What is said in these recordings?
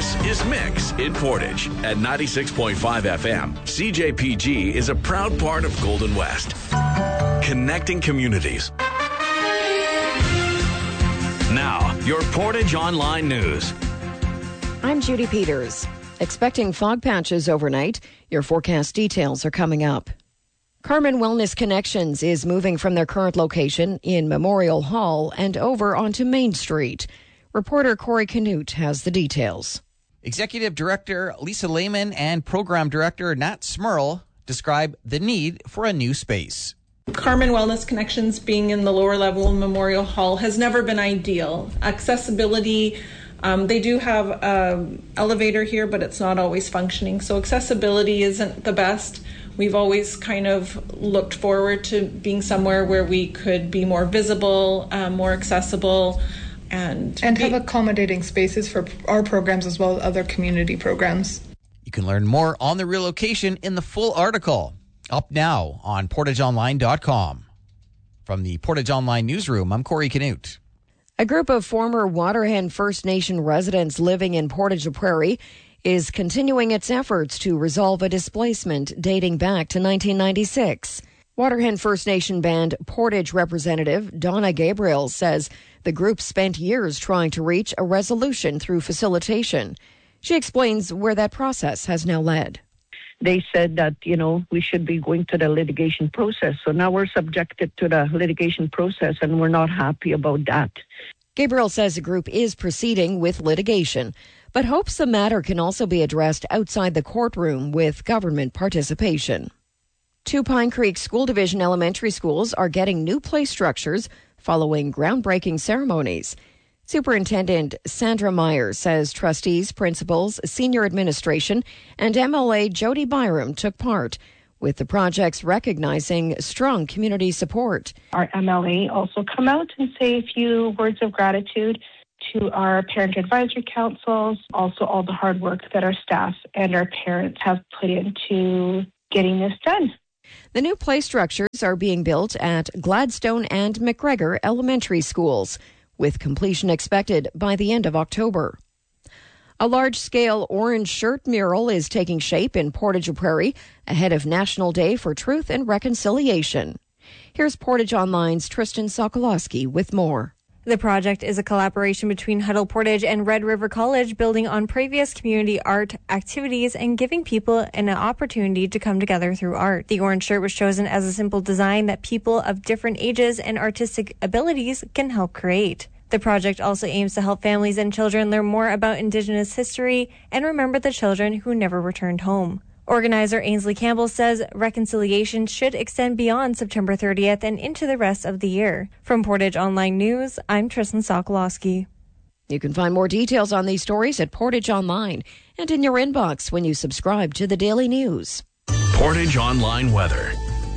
This is Mix in Portage at 96.5 FM. CJPG is a proud part of Golden West, connecting communities. Now, your Portage Online News. I'm Judy Peters. Expecting fog patches overnight. Your forecast details are coming up. Carmen Wellness Connections is moving from their current location in Memorial Hall and over onto Main Street. Reporter Corey Canute has the details. Executive Director Lisa Lehman and Program Director Nat Smurl describe the need for a new space. Carmen Wellness Connections being in the lower level of Memorial Hall has never been ideal. Accessibility, they do have an elevator here, but it's not always functioning. So accessibility isn't the best. We've always kind of looked forward to being somewhere where we could be more visible, more accessible, and have accommodating spaces for our programs as well as other community programs. You can learn more on the relocation in the full article, up now on portageonline.com. From the Portage Online newsroom, I'm Corey Canute. A group of former Waterhen First Nation residents living in Portage la Prairie is continuing its efforts to resolve a displacement dating back to 1996. Waterhen First Nation band Portage representative Donna Gabriel says the group spent years trying to reach a resolution through facilitation. She explains where that process has now led. They said that, we should be going to the litigation process. So now we're subjected to the litigation process, and we're not happy about that. Gabriel says the group is proceeding with litigation, but hopes the matter can also be addressed outside the courtroom with government participation. Two Pine Creek School Division elementary schools are getting new play structures following groundbreaking ceremonies. Superintendent Sandra Meyer says trustees, principals, senior administration, and MLA Jody Byram took part, with the projects recognizing strong community support. Our MLA also come out and say a few words of gratitude to our parent advisory councils, also all the hard work that our staff and our parents have put into getting this done. The new play structures are being built at Gladstone and McGregor elementary schools, with completion expected by the end of October. A large-scale orange shirt mural is taking shape in Portage la Prairie ahead of National Day for Truth and Reconciliation. Here's Portage Online's Tristan Sokolowski with more. The project is a collaboration between Huddle Portage and Red River College, building on previous community art activities and giving people an opportunity to come together through art. The orange shirt was chosen as a simple design that people of different ages and artistic abilities can help create. The project also aims to help families and children learn more about Indigenous history and remember the children who never returned home. Organizer Ainsley Campbell says reconciliation should extend beyond September 30th and into the rest of the year. From Portage Online News, I'm Tristan Sokolowski. You can find more details on these stories at Portage Online and in your inbox when you subscribe to the Daily News. Portage Online weather.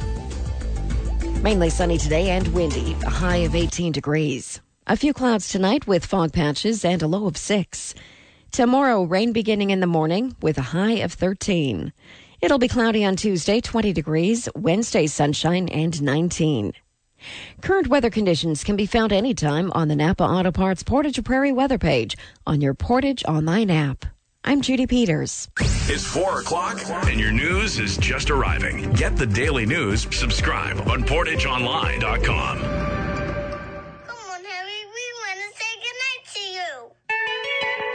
Mainly sunny today and windy, a high of 18 degrees. A few clouds tonight with fog patches and a low of 6. Tomorrow, rain beginning in the morning with a high of 13. It'll be cloudy on Tuesday, 20 degrees. Wednesday, sunshine and 19. Current weather conditions can be found anytime on the Napa Auto Parts Portage la Prairie weather page on your Portage Online app. I'm Judy Peters. It's 4 o'clock and your news is just arriving. Get the daily news, subscribe on portageonline.com.